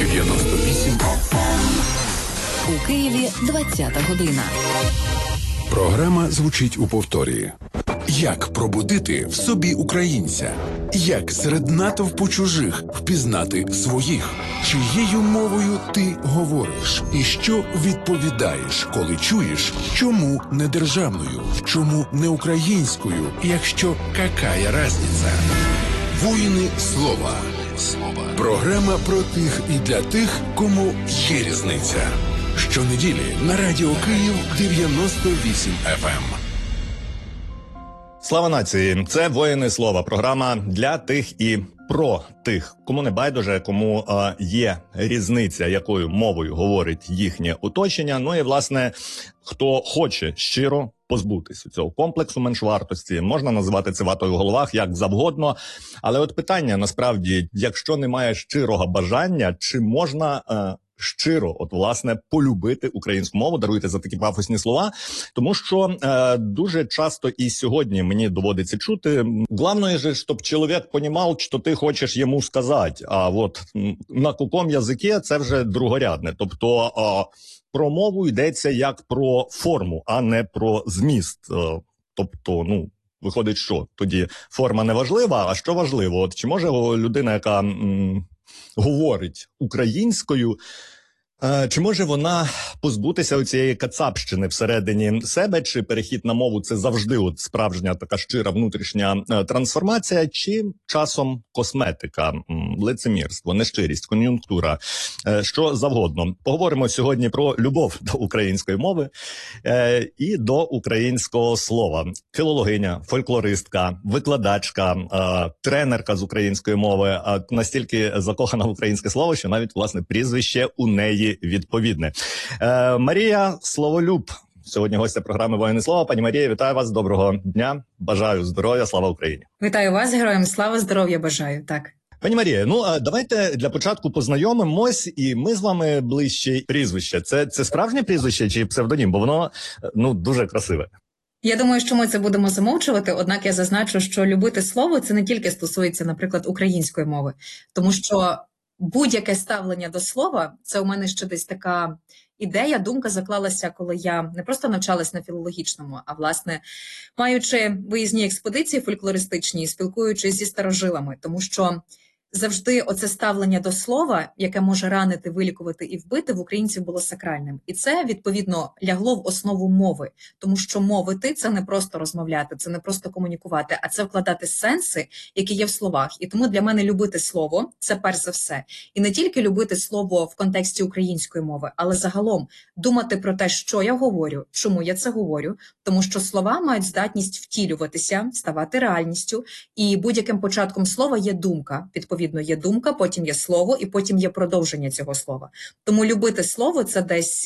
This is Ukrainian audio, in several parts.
98. У Києві 20-та година. Програма звучить у повторі. Як пробудити в собі українця? Як серед натовпу чужих впізнати своїх? Чиєю мовою ти говориш? І що відповідаєш, коли чуєш, чому не державною, чому не українською, якщо какая разниця? Воїни слова. Програма про тих і для тих, кому є різниця. Щонеділі на Радіо Київ 98 FM. Слава нації! Це «Воїни слова». Програма для тих і про тих, кому не байдуже, кому є різниця, якою мовою говорить їхнє оточення. Ну і, власне, хто хоче щиро позбутися цього комплексу меншовартості. Можна називати це ватою в головах, як завгодно. Але от питання, насправді, якщо немає щирого бажання, чи можна щиро, от, власне, полюбити українську мову, даруйте за такі пафосні слова, тому що дуже часто і сьогодні мені доводиться чути, главное же, щоб чоловік понімав, що ти хочеш йому сказати, а от на каком язикі це вже другорядне. Тобто про мову йдеться як про форму, а не про зміст. Тобто, виходить, що тоді форма не важлива, а що важливо? От чи може людина, яка говорить українською, чи може вона позбутися цієї кацапщини всередині себе, чи перехід на мову – це завжди от справжня така щира внутрішня трансформація, чи часом косметика, лицемірство, нещирість, кон'юнктура, що завгодно. Поговоримо сьогодні про любов до української мови і до українського слова. Філологиня, фольклористка, викладачка, тренерка з української мови, настільки закохана в українське слово, що навіть, власне, прізвище у неї відповідне. Марія Словолюб, сьогодні гостя програми «Воїни слова». Пані Марія, вітаю вас, доброго дня, бажаю здоров'я, слава Україні. Вітаю вас, героям слава, здоров'я бажаю, так. Пані Марія, давайте для початку познайомимось, і ми з вами ближче. Прізвище. Це справжнє прізвище чи псевдонім? Бо воно, дуже красиве. Я думаю, що ми це будемо замовчувати, однак я зазначу, що любити слово – це не тільки стосується, наприклад, української мови, тому що будь-яке ставлення до слова, це у мене ще десь така ідея, думка заклалася, коли я не просто навчалась на філологічному, а, власне, маючи виїзні експедиції фольклористичні, спілкуючись зі старожилами, тому що завжди оце ставлення до слова, яке може ранити, вилікувати і вбити, в українців було сакральним. І це, відповідно, лягло в основу мови. Тому що мовити – це не просто розмовляти, це не просто комунікувати, а це вкладати сенси, які є в словах. І тому для мене любити слово – це перш за все. І не тільки любити слово в контексті української мови, але загалом думати про те, що я говорю, чому я це говорю, тому що слова мають здатність втілюватися, ставати реальністю, і будь-яким початком слова є думка. Відповідно, є думка, потім є слово, і потім є продовження цього слова. Тому любити слово – це десь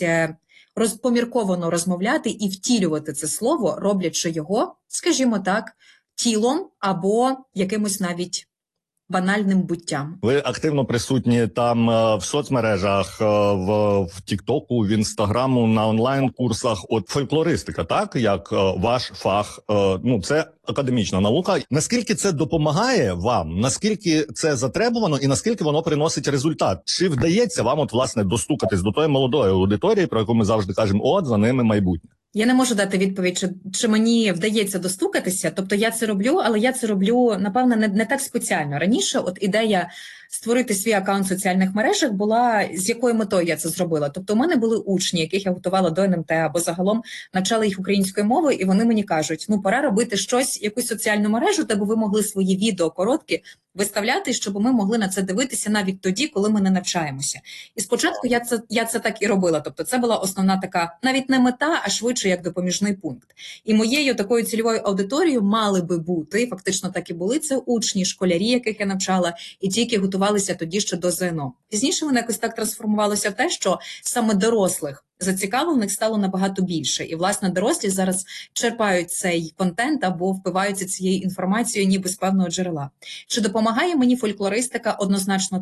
помірковано розмовляти і втілювати це слово, роблячи його, скажімо так, тілом або якимось навіть банальним буттям. Ви активно присутні там в соцмережах, в Тіктоку, в Інстаграму, на онлайн-курсах. От фольклористика, так, як ваш фах, це академічна наука. Наскільки це допомагає вам? Наскільки це затребувано і наскільки воно приносить результат? Чи вдається вам, от, власне, достукатись до тої молодої аудиторії, про яку ми завжди кажемо, от, за ними майбутнє? Я не можу дати відповідь, чи мені вдається достукатися. Тобто я це роблю, але я це роблю, напевно, не так спеціально. Раніше от ідея створити свій аккаунт в соціальних мережах була, з якою метою я це зробила. Тобто у мене були учні, яких я готувала до НМТ, або загалом навчала їх української мови, і вони мені кажуть, пора робити щось, якусь соціальну мережу, де ви могли свої відео короткі виставляти, щоб ми могли на це дивитися навіть тоді, коли ми не навчаємося. І спочатку я це так і робила. Тобто це була основна така, навіть не мета, а швидше як допоміжний пункт. І моєю такою цільовою аудиторією мали би бути, фактично так і були, це учні, школярі, яких я навчала, і ті, які готувалися тоді ще до ЗНО. Пізніше воно якось так трансформувалося в те, що саме дорослих зацікавлених стало набагато більше. І, власне, дорослі зараз черпають цей контент або впиваються цією інформацією ніби з певного джерела. Чи допомагає мені фольклористика? Однозначно так.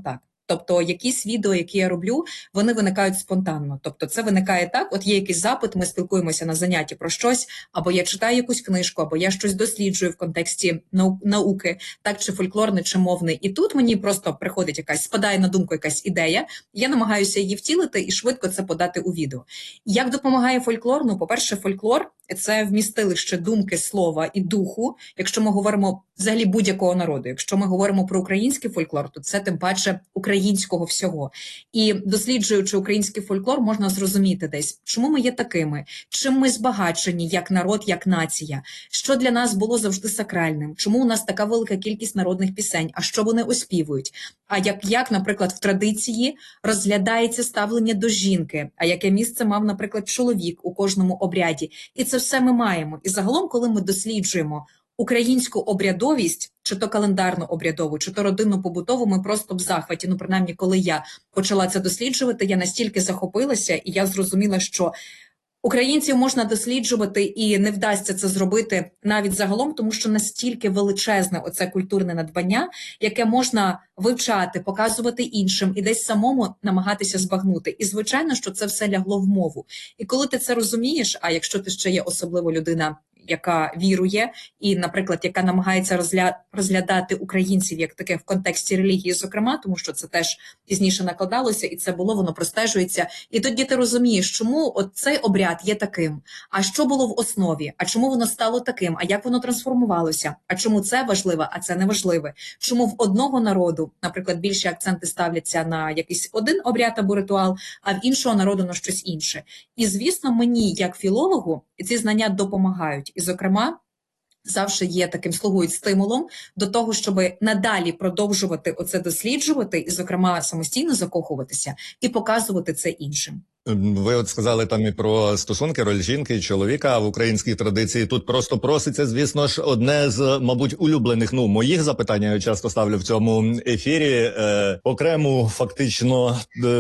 Тобто якісь відео, які я роблю, вони виникають спонтанно. Тобто це виникає так, от є якийсь запит, ми спілкуємося на занятті про щось, або я читаю якусь книжку, або я щось досліджую в контексті науки, так чи фольклорний, чи мовний. І тут мені просто приходить спадає на думку якась ідея, я намагаюся її втілити і швидко це подати у відео. Як допомагає фольклор? Ну, по-перше, фольклор – це вмістилище думки, слова і духу, якщо ми говоримо взагалі будь-якого народу. Якщо ми говоримо про український фольклор, то це тим паче українського всього. І досліджуючи український фольклор, можна зрозуміти десь, чому ми є такими, чим ми збагачені як народ, як нація, що для нас було завжди сакральним, чому у нас така велика кількість народних пісень, а що вони оспівують, а як, наприклад, в традиції розглядається ставлення до жінки, а яке місце мав, наприклад, чоловік у кожному обряді. І це все ми маємо. І загалом, коли ми досліджуємо українську обрядовість, чи то календарну обрядову, чи то родинну побутову, ми просто в захваті. Ну, принаймні, коли я почала це досліджувати, я настільки захопилася, і я зрозуміла, що українців можна досліджувати і не вдасться це зробити навіть загалом, тому що настільки величезне оце культурне надбання, яке можна вивчати, показувати іншим і десь самому намагатися збагнути. І звичайно, що це все лягло в мову. І коли ти це розумієш, а якщо ти ще є особливо людина, яка вірує і, наприклад, яка намагається розглядати українців як таких в контексті релігії, зокрема, тому що це теж пізніше накладалося, і це було, воно простежується. І тоді ти розумієш, чому от цей обряд є таким, а що було в основі, а чому воно стало таким, а як воно трансформувалося, а чому це важливо, а це не важливе. Чому в одного народу, наприклад, більші акценти ставляться на якийсь один обряд або ритуал, а в іншого народу на щось інше. І, звісно, мені, як філологу, ці знання допомагають. І, зокрема, завжди є таким, слугують стимулом до того, щоб надалі продовжувати оце досліджувати і, зокрема, самостійно закохуватися і показувати це іншим. Ви от сказали там і про стосунки, роль жінки і чоловіка, а в українській традиції тут просто проситься, звісно ж, одне з, мабуть, улюблених, моїх запитань, я часто ставлю в цьому ефірі, окрему фактично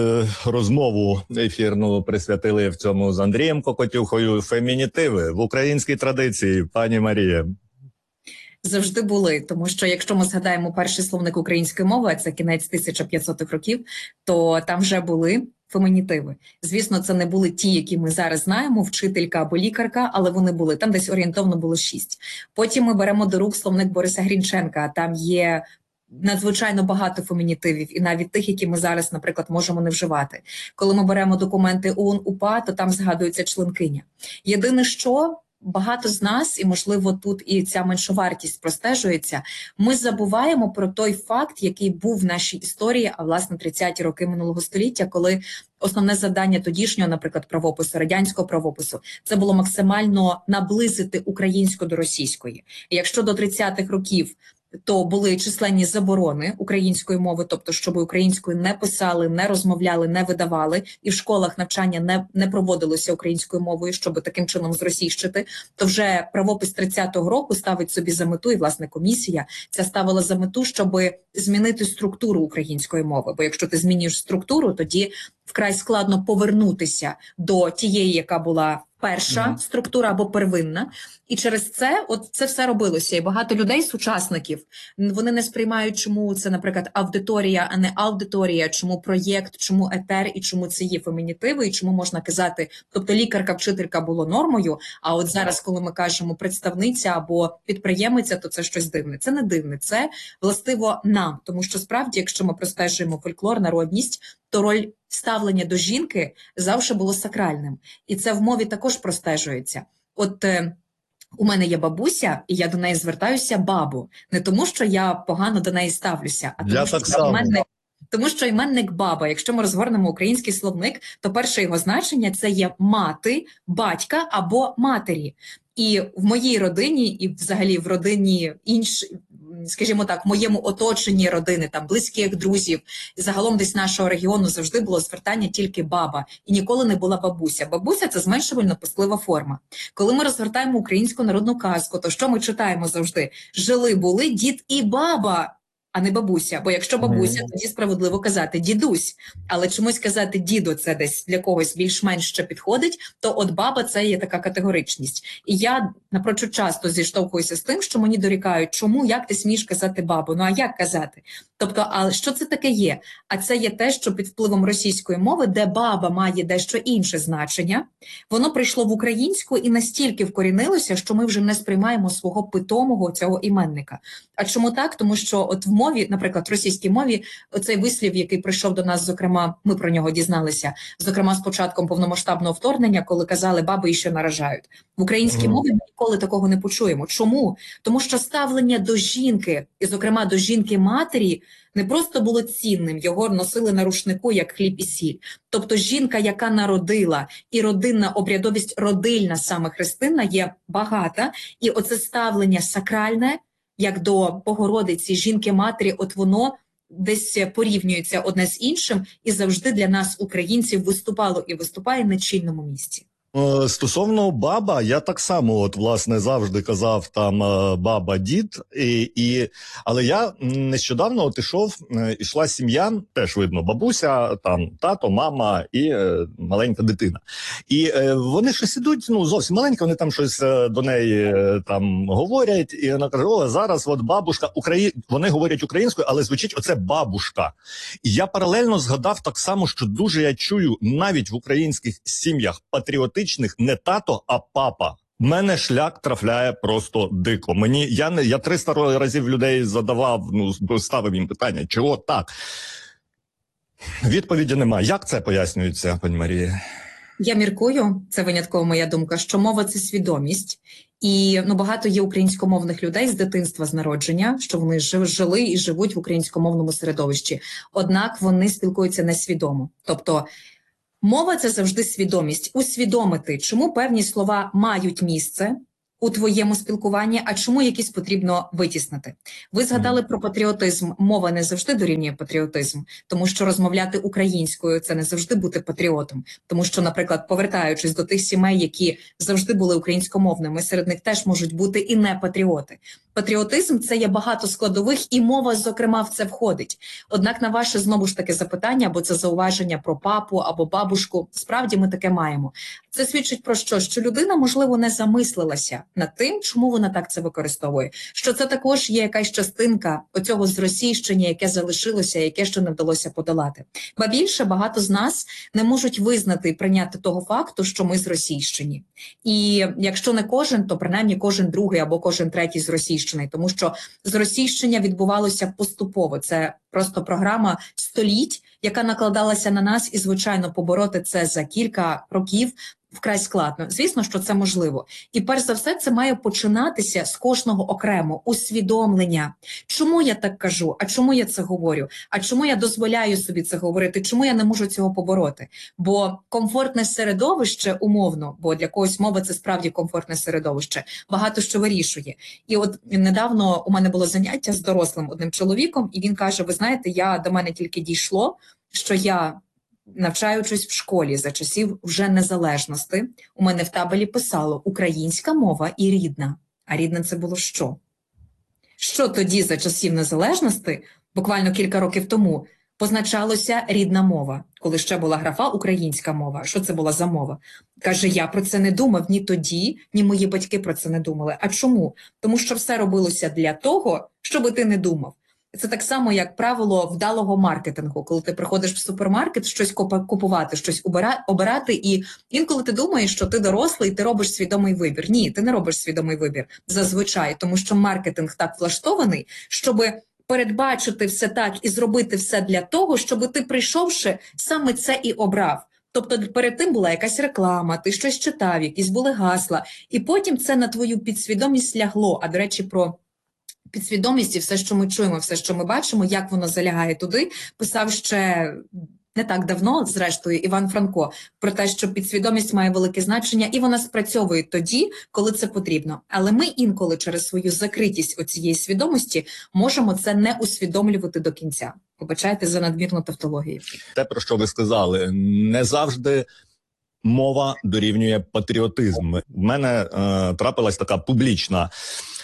розмову ефірну присвятили в цьому з Андрієм Кокотюхою, фемінітиви в українській традиції, пані Марія. Завжди були, тому що якщо ми згадаємо перший словник української мови, а це кінець 1500-х років, то там вже були фемінітиви. Звісно, це не були ті, які ми зараз знаємо, вчителька або лікарка, але вони були. Там десь орієнтовно було 6. Потім ми беремо до рук словник Бориса Грінченка, там є надзвичайно багато фемінітивів, і навіть тих, які ми зараз, наприклад, можемо не вживати. Коли ми беремо документи ОУН-УПА, то там згадується членкиня. Єдине, що багато з нас, і, можливо, тут і ця меншовартість простежується, ми забуваємо про той факт, який був в нашій історії, а, власне, 30-ті роки минулого століття, коли основне завдання тодішнього, наприклад, правопису, радянського правопису, це було максимально наблизити українську до російської. І якщо до 30-х років то були численні заборони української мови, тобто, щоб українською не писали, не розмовляли, не видавали, і в школах навчання не проводилося українською мовою, щоб таким чином зросійщити, то вже правопис 30-го року ставить собі за мету, і, власне, комісія ця ставила за мету, щоб змінити структуру української мови. Бо якщо ти змінюєш структуру, тоді вкрай складно повернутися до тієї, яка була перша структура або первинна. І через це це все робилося. І багато людей, сучасників, вони не сприймають, чому це, наприклад, аудиторія, а не аудиторія, чому проєкт, чому етер, і чому це є фемінітиви, і чому можна казати, тобто лікарка, вчителька було нормою, а от зараз, коли ми кажемо представниця або підприємиця, то це щось дивне. Це не дивне, це властиво нам. Тому що справді, якщо ми простежуємо фольклор, народність, то роль ставлення до жінки завжди було сакральним. І це в мові також простежується. У мене є бабуся, і я до неї звертаюся бабу. Не тому, що я погано до неї ставлюся, а тому, що іменник баба. Якщо ми розгорнемо український словник, то перше його значення – це є мати, батька або матері. І в моїй родині, і взагалі в родині скажімо так, в моєму оточенні родини, там, близьких друзів, і загалом десь нашого регіону завжди було звертання тільки баба, і ніколи не була бабуся. Бабуся – це зменшувально-писклива форма. Коли ми розгортаємо українську народну казку, то що ми читаємо завжди? Жили-були дід і баба. а не бабуся. Бо якщо бабуся, тоді справедливо казати дідусь. Але чомусь казати дідо це десь для когось більш-менш ще підходить, то от баба це є така категоричність. І я напрочуд часто зіштовхуюся з тим, що мені дорікають, чому, як ти смієш казати бабу? Ну а як казати? Тобто, а що це таке є? А це є те, що під впливом російської мови, де баба має дещо інше значення, воно прийшло в українську і настільки вкорінилося, що ми вже не сприймаємо свого питомого цього іменника. А чому так? Тому що от в мові, наприклад, в російській мові, оцей вислів, який прийшов до нас, зокрема, ми про нього дізналися, зокрема, з початком повномасштабного вторгнення, коли казали, баби ще наражають. В українській мові ми ніколи такого не почуємо. Чому? Тому що ставлення до жінки, і, зокрема, до жінки-матері, не просто було цінним, його носили на рушнику, як хліб і сіль. Тобто жінка, яка народила, і родинна обрядовість, родильна саме хрестина є багата, і оце ставлення сакральне, як до Богородиці, жінки-матері, от воно десь порівнюється одне з іншим, і завжди для нас, українців, виступало і виступає на чільному місці. Стосовно баба, я так само, от, власне, завжди казав там баба, дід, але я нещодавно от ішла сім'я, теж видно, бабуся, там тато, мама і маленька дитина. І вони щось ідуть, ну, зовсім маленькі, вони там щось до неї там говорять, і вона каже, о, зараз от бабушка, вони говорять українською, але звучить оце бабушка. І я паралельно згадав так само, що дуже я чую навіть в українських сім'ях патріотичних не тато, а папа. Мене шлях трафляє просто дико. Я 300 разів людей задавав, ставив їм питання, чого так? Відповіді немає. Як це пояснюється, пані Марія? Я міркую, це винятково моя думка, що мова – це свідомість. І багато є українськомовних людей з дитинства, з народження, що вони жили і живуть в українськомовному середовищі. Однак вони спілкуються несвідомо. Тобто мова – це завжди свідомість. Усвідомити, чому певні слова мають місце у твоєму спілкуванні, а чому якісь потрібно витіснити. Ви згадали про патріотизм. Мова не завжди дорівнює патріотизм, тому що розмовляти українською – це не завжди бути патріотом. Тому що, наприклад, повертаючись до тих сімей, які завжди були українськомовними, серед них теж можуть бути і не патріоти. Патріотизм – це є багато складових, і мова, зокрема, в це входить. Однак на ваше, знову ж таки, запитання, або це зауваження про папу, або бабушку, справді ми таке маємо. Це свідчить про що? Що людина, можливо, не замислилася над тим, чому вона так це використовує. Що це також є якась частинка оцього зросійщення, яке залишилося, яке ще не вдалося подолати. Ба більше, багато з нас не можуть визнати і прийняти того факту, що ми зросійщені. І якщо не кожен, то принаймні кожен другий або кожен третій зросійщений, тому що зросійщення відбувалося поступово. Це просто програма століть, яка накладалася на нас, і, звичайно, побороти це за кілька років вкрай складно. Звісно, що це можливо. І перш за все, це має починатися з кожного окремо усвідомлення. Чому я так кажу? А чому я це говорю? А чому я дозволяю собі це говорити? Чому я не можу цього побороти? Бо комфортне середовище, умовно, бо для когось мова це справді комфортне середовище, багато що вирішує. І от недавно у мене було заняття з дорослим одним чоловіком, і він каже, ви знаєте, до мене тільки дійшло, що я, навчаючись в школі за часів вже незалежності, у мене в табелі писало «українська мова і рідна». А рідна це було що? Що тоді за часів незалежності, буквально кілька років тому, позначалося рідна мова, коли ще була графа «українська мова». Що це була за мова? Каже, я про це не думав ні тоді, ні мої батьки про це не думали. А чому? Тому що все робилося для того, щоб ти не думав. Це так само, як правило вдалого маркетингу, коли ти приходиш в супермаркет щось купувати, щось обирати, і інколи ти думаєш, що ти дорослий, і ти робиш свідомий вибір. Ні, ти не робиш свідомий вибір зазвичай, тому що маркетинг так влаштований, щоб передбачити все так і зробити все для того, щоб ти, прийшовши, саме це і обрав. Тобто перед тим була якась реклама, ти щось читав, якісь були гасла, і потім це на твою підсвідомість лягло. А, до речі, про підсвідомість і все, що ми чуємо, все, що ми бачимо, як воно залягає туди, писав ще не так давно, зрештою, Іван Франко, про те, що підсвідомість має велике значення, і вона спрацьовує тоді, коли це потрібно. Але ми інколи через свою закритість оцієї свідомості можемо це не усвідомлювати до кінця. Вибачайте за надмірну тавтологію. Те, про що ви сказали, не завжди мова дорівнює патріотизм. В мене трапилась така публічна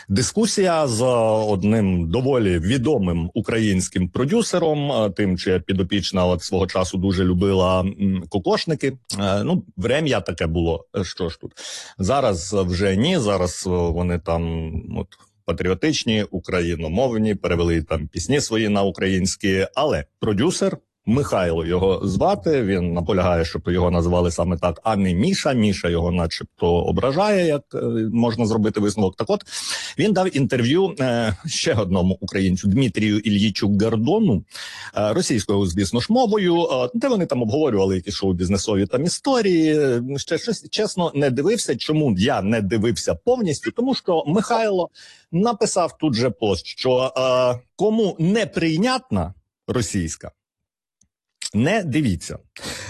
Дискусія з одним доволі відомим українським продюсером, тим, чия підопічна от свого часу дуже любила кокошники. Ну, врем'я таке було, що ж тут. Зараз вже ні, зараз вони там от патріотичні, україномовні, перевели там пісні свої на українські, але продюсер Михайло його звати, він наполягає, щоб його називали саме так, а не Міша. Міша його начебто ображає, як можна зробити висновок. Так от, він дав інтерв'ю ще одному українцю, Дмитрію Ільїчу Гордону, російською, звісно ж, мовою, де вони там обговорювали якісь шоу-бізнесові там історії. Ще щось, чесно, не дивився. Чому я не дивився повністю? Тому що Михайло написав тут же пост, що кому неприйнятна російська, не дивіться.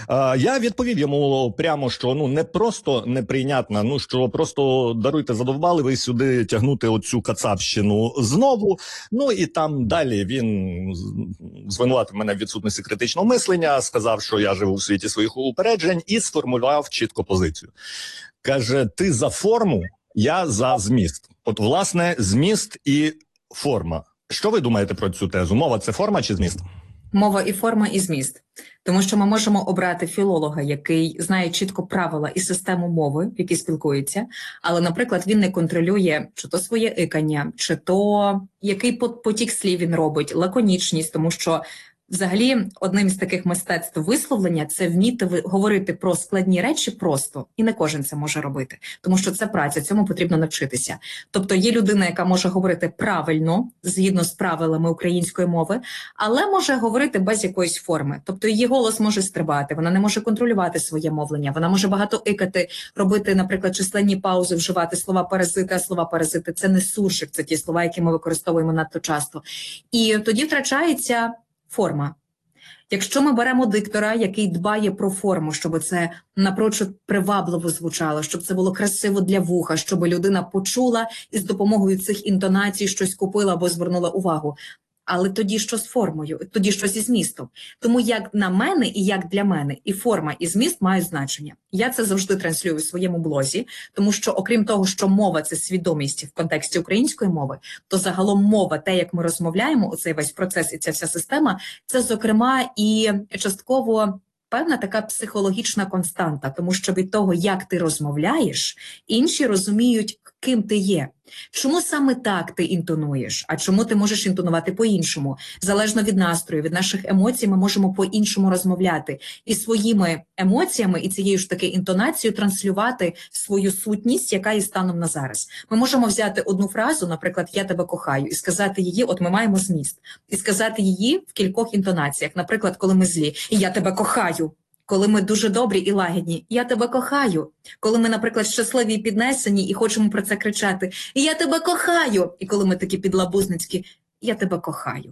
Я відповів йому прямо, що не просто неприйнятна, що просто, даруйте, задовбали ви сюди тягнути оцю кацапщину знову. Ну і там далі він звинуватив мене в відсутності критичного мислення, сказав, що я живу в світі своїх упереджень і сформулював чітко позицію. Каже, ти за форму, я за зміст. От, власне, зміст і форма. Що ви думаєте про цю тезу? Мова – це форма чи зміст? Мова і форма, і зміст. Тому що ми можемо обрати філолога, який знає чітко правила і систему мови, в якій спілкується, але, наприклад, він не контролює чи то своє икання, чи то який потік слів він робить, лаконічність, тому що взагалі одним з таких мистецтв висловлення – це вміти говорити про складні речі просто, і не кожен це може робити, тому що це праця, цьому потрібно навчитися. Тобто є людина, яка може говорити правильно, згідно з правилами української мови, але може говорити без якоїсь форми. Тобто її голос може стрибати, вона не може контролювати своє мовлення, вона може багато икати, робити, наприклад, численні паузи, вживати слова паразити, а слова паразити – це не суржик, це ті слова, які ми використовуємо надто часто. І тоді втрачається форма. Якщо ми беремо диктора, який дбає про форму, щоб це напрочуд привабливо звучало, щоб це було красиво для вуха, щоб людина почула і з допомогою цих інтонацій щось купила або звернула увагу. Але тоді що з формою, тоді що зі змістом. Тому як на мене і як для мене і форма, і зміст мають значення. Я це завжди транслюю у своєму блозі, тому що окрім того, що мова – це свідомість в контексті української мови, то загалом мова, те, як ми розмовляємо, оцей весь процес і ця вся система, це, зокрема, і частково певна така психологічна константа, тому що від того, як ти розмовляєш, інші розуміють, ким ти є. Чому саме так ти інтонуєш, а чому ти можеш інтонувати по-іншому? Залежно від настрою, від наших емоцій ми можемо по-іншому розмовляти. І своїми емоціями і цією ж таки інтонацією транслювати свою сутність, яка є станом на зараз. Ми можемо взяти одну фразу, наприклад, «я тебе кохаю», і сказати її, от ми маємо зміст, і сказати її в кількох інтонаціях. Наприклад, коли ми злі «я тебе кохаю», коли ми дуже добрі і лагідні, «я тебе кохаю». Коли ми, наприклад, щасливі і піднесені і хочемо про це кричати, «я тебе кохаю». І коли ми такі підлабузницькі, «я тебе кохаю».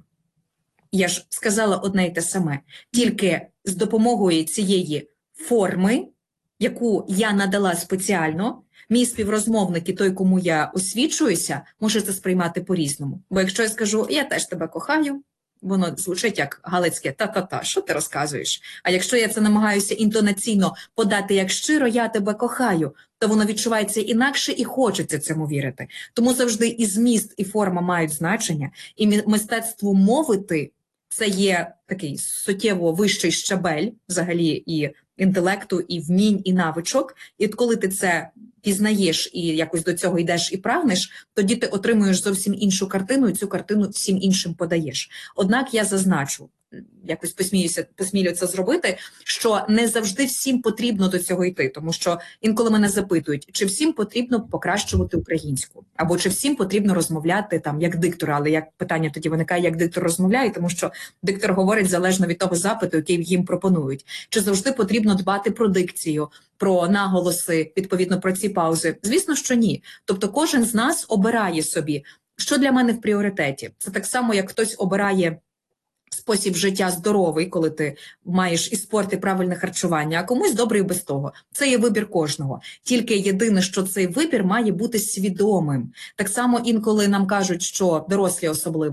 Я ж сказала одне й те саме. Тільки з допомогою цієї форми, яку я надала спеціально, мій співрозмовник і той, кому я освічуюся, може це сприймати по-різному. Бо якщо я скажу «я теж тебе кохаю», воно звучить як галицьке «та-та-та, що ти розказуєш?». А якщо я це намагаюся інтонаційно подати як щиро «я тебе кохаю», то воно відчувається інакше і хочеться цьому вірити. Тому завжди і зміст, і форма мають значення, і мистецтво мовити – це є такий суттєво вищий щабель взагалі і інтелекту, і вмінь, і навичок. І коли ти це пізнаєш і якось до цього йдеш і прагнеш, тоді ти отримуєш зовсім іншу картину, і цю картину всім іншим подаєш. Однак я зазначу, якось посмілюю це зробити, що не завжди всім потрібно до цього йти, тому що інколи мене запитують, чи всім потрібно покращувати українську, або чи всім потрібно розмовляти там як диктор, але як питання тоді виникає, як диктор розмовляє, тому що диктор говорить залежно від того запиту, який їм пропонують. Чи завжди потрібно дбати про дикцію, про наголоси, відповідно про ці паузи? Звісно, що ні. Тобто кожен з нас обирає собі, що для мене в пріоритеті. Це так само, як хтось обирає спосіб життя здоровий, коли ти маєш і спорт, і правильне харчування, а комусь добре і без того. Це є вибір кожного. Тільки єдине, що цей вибір має бути свідомим. Так само інколи нам кажуть, що дорослі особливо,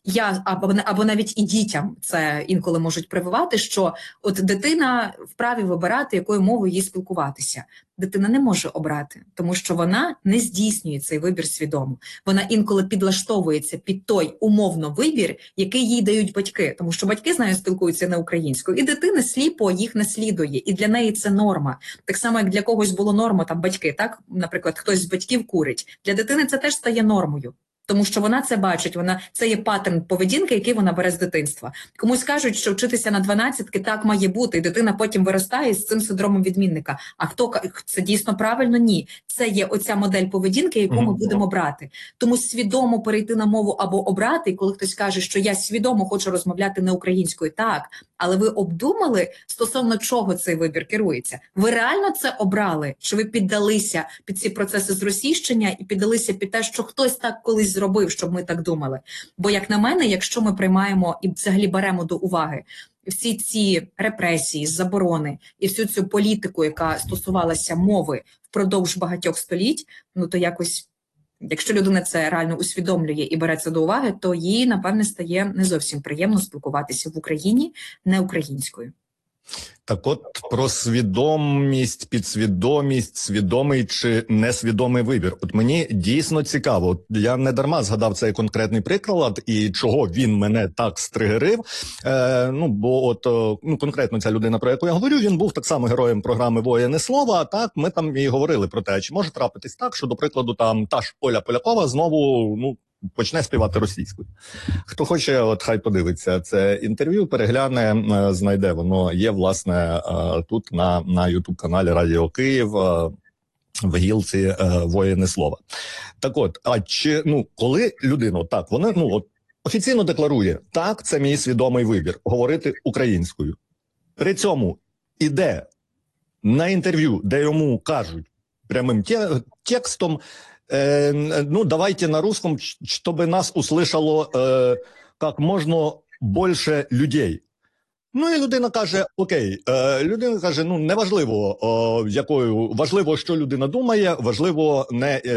або навіть і дітям це інколи можуть прививати, що от дитина вправі вибирати, якою мовою їй спілкуватися. Дитина не може обрати, тому що вона не здійснює цей вибір свідомо. Вона інколи підлаштовується під той умовно вибір, який їй дають батьки, тому що батьки з нею спілкуються не українською, і дитина сліпо їх наслідує, і для неї це норма. Так само, як для когось було норма, там батьки, так, наприклад, хтось з батьків курить. Для дитини це теж стає нормою. Тому що вона це бачить, це є паттерн поведінки, який вона бере з дитинства. Комусь кажуть, що вчитися на 12-ки так має бути, і дитина потім виростає з цим синдромом відмінника. А це дійсно правильно? Ні. Це є оця модель поведінки, яку ми будемо брати. Тому свідомо перейти на мову або обрати, і коли хтось каже, що я свідомо хочу розмовляти не українською, так, але ви обдумали, стосовно чого цей вибір керується? Ви реально це обрали? Чи ви піддалися під ці процеси зросійщення і піддалися під те, що хтось так колись зробив, щоб ми так думали? Бо, як на мене, якщо ми приймаємо і взагалі беремо до уваги всі ці репресії, заборони і всю цю політику, яка стосувалася мови впродовж багатьох століть, ну то якось, якщо людина це реально усвідомлює і бере це до уваги, то їй, напевне, стає не зовсім приємно спілкуватися в Україні не українською. Так от про свідомість, підсвідомість, свідомий чи несвідомий вибір. От мені дійсно цікаво. От я не дарма згадав цей конкретний приклад і чого він мене так стригерив. Бо конкретно ця людина, про яку я говорю, він був так само героєм програми «Воїни слова». А так ми там і говорили про те, чи може трапитись так, що, до прикладу, там та ж Оля Полякова знову, почне співати російською. Хто хоче, от хай подивиться це інтерв'ю, перегляне, знайде. Воно є, власне, тут на YouTube-каналі Радіо Київ в гілці «Воїни слова». Так от, коли людина, так, вона, офіційно декларує, так, це мій свідомий вибір, говорити українською. При цьому іде на інтерв'ю, де йому кажуть прямим текстом, давайте на русском, чтобы нас услышало как можно больше людей. І людина каже, окей, людина каже, неважливо, важливо, що людина думає, важливо,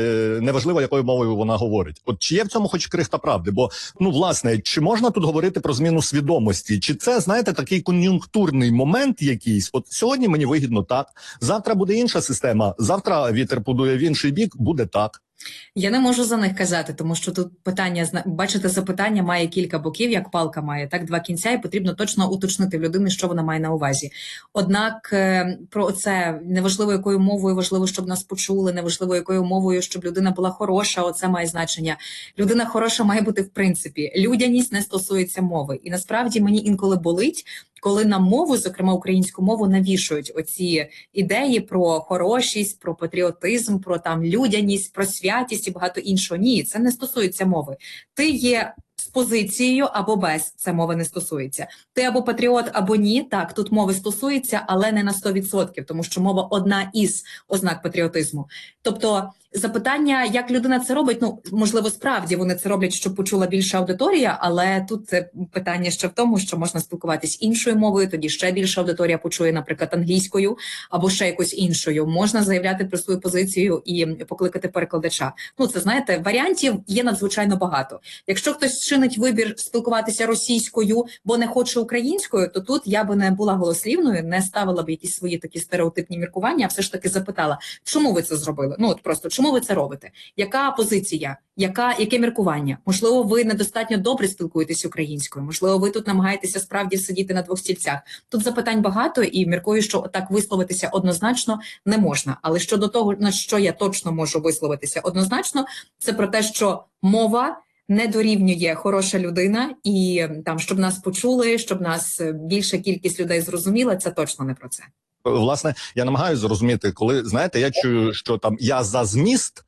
не важливо, якою мовою вона говорить. От чи є в цьому хоч крихта правди? Бо, власне, чи можна тут говорити про зміну свідомості? Чи це, знаєте, такий кон'юнктурний момент якийсь? От сьогодні мені вигідно так, завтра буде інша система, завтра вітер подує в інший бік, буде так. Я не можу за них казати, тому що тут питання, бачите, запитання має кілька боків, як палка має, так, два кінця, і потрібно точно уточнити в людини, що вона має на увазі. Однак про це неважливо, якою мовою, важливо, щоб нас почули, неважливо, якою мовою, щоб людина була хороша, оце має значення. Людина хороша має бути в принципі. Людяність не стосується мови. І насправді мені інколи болить, коли нам мову, зокрема українську мову, навішують оці ідеї про хорошість, про патріотизм, про там людяність, про святість і багато іншого. Ні, це не стосується мови. Ти є з позицією або без, це мови не стосується. Ти або патріот, або ні, так, тут мови стосується, але не на 100%, тому що мова одна із ознак патріотизму. Тобто запитання, як людина це робить, можливо, справді вони це роблять, щоб почула більша аудиторія, але тут питання ще в тому, що можна спілкуватись іншою мовою, тоді ще більша аудиторія почує, наприклад, англійською або ще якось іншою. Можна заявляти про свою позицію і покликати перекладача. Це, знаєте, варіантів є надзвичайно багато. Якщо хтось чинить вибір спілкуватися російською, бо не хоче українською, то тут я би не була голослівною, не ставила б якісь свої такі стереотипні міркування, а все ж таки запитала, чому ви це зробили? Чому ви це робите? Яка позиція? Яке міркування? Можливо, ви недостатньо добре спілкуєтесь українською, можливо, ви тут намагаєтеся справді сидіти на двох стільцях. Тут запитань багато і міркую, що так висловитися однозначно не можна. Але щодо того, на що я точно можу висловитися однозначно, це про те, що мова не дорівнює хороша людина і там, щоб нас почули, щоб нас більша кількість людей зрозуміла, це точно не про це. Власне, я намагаюся зрозуміти, коли, знаєте, я чую, що там я за зміст,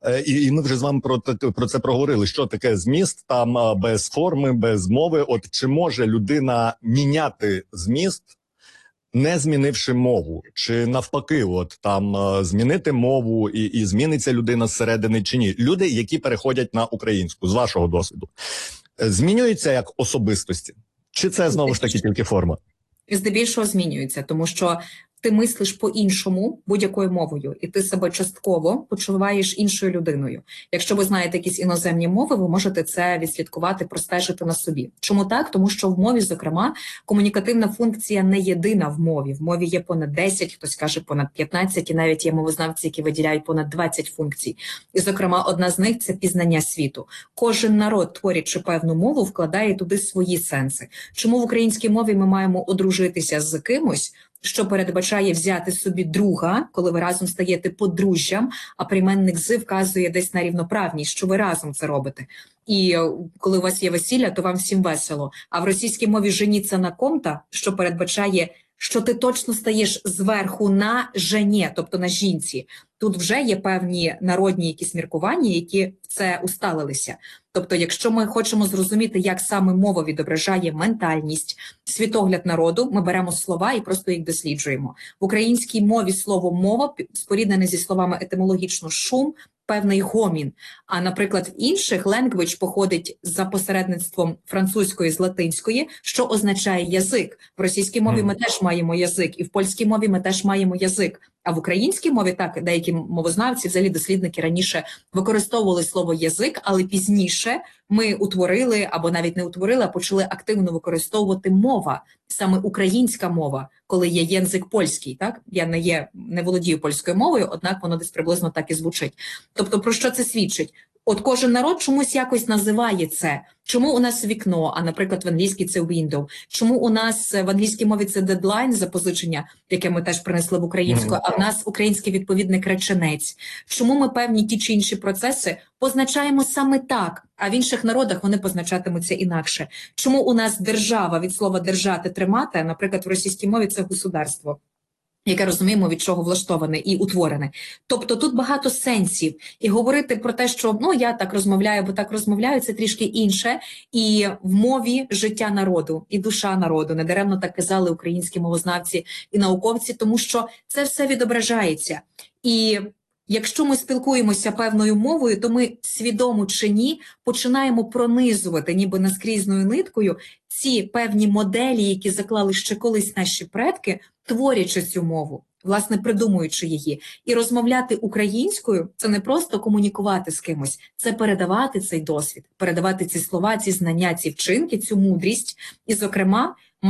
і ми вже з вами про це проговорили, що таке зміст, там без форми, без мови. От чи може людина міняти зміст, не змінивши мову? Чи навпаки, от там змінити мову і зміниться людина зсередини чи ні? Люди, які переходять на українську, з вашого досвіду, змінюються як особистості? Чи це, знову ж таки, тільки форма? Здебільшого змінюється, тому що ти мислиш по-іншому будь-якою мовою, і ти себе частково почуваєш іншою людиною. Якщо ви знаєте якісь іноземні мови, ви можете це відслідкувати, простежити на собі. Чому так? Тому що в мові, зокрема, комунікативна функція не єдина в мові. В мові є понад 10, хтось каже понад 15, і навіть є мовознавці, які виділяють понад 20 функцій. І, зокрема, одна з них – це пізнання світу. Кожен народ, творячи певну мову, вкладає туди свої сенси. Чому в українській мові ми маємо одружитися з кимось, що передбачає взяти собі друга, коли ви разом стаєте подружжям, а прийменник «з» вказує десь на рівноправність, що ви разом це робите. І коли у вас є весілля, то вам всім весело. А в російській мові «женіться на ком-то», що передбачає, що ти точно стаєш зверху на жені, тобто на жінці. Тут вже є певні народні якісь міркування, які в це усталилися. Тобто, якщо ми хочемо зрозуміти, як саме мова відображає ментальність, світогляд народу, ми беремо слова і просто їх досліджуємо. В українській мові слово «мова» споріднене зі словами етимологічно «шум», певний гомін. А, наприклад, в інших language походить за посередництвом французької з латинської, що означає язик. В російській мові ми теж маємо язик, і в польській мові ми теж маємо язик. А в українській мові, так, деякі мовознавці, взагалі дослідники раніше використовували слово «язик», але пізніше ми утворили, або навіть не утворили, а почали активно використовувати мова, саме українська мова, коли є єнзик польський, так? Я не володію польською мовою, однак воно десь приблизно так і звучить. Тобто, про що це свідчить? От кожен народ чомусь якось називає це. Чому у нас вікно, а, наприклад, в англійській це window? Чому у нас в англійській мові це deadline, запозичення, яке ми теж принесли в українську, а в нас український відповідник реченець? Чому ми певні ті чи інші процеси позначаємо саме так, а в інших народах вони позначатимуться інакше? Чому у нас держава від слова «держати», «тримати», наприклад, в російській мові це государство, яке розуміємо, від чого влаштоване і утворене. Тобто тут багато сенсів. І говорити про те, що я так розмовляю, бо так розмовляю, це трішки інше. І в мові життя народу, і душа народу. Недаремно так казали українські мовознавці і науковці, тому що це все відображається. І якщо ми спілкуємося певною мовою, то ми, свідомо чи ні, починаємо пронизувати ніби наскрізною ниткою ці певні моделі, які заклали ще колись наші предки, творячи цю мову, власне, придумуючи її. І розмовляти українською – це не просто комунікувати з кимось, це передавати цей досвід, передавати ці слова, ці знання, ці вчинки, цю мудрість. І, зокрема,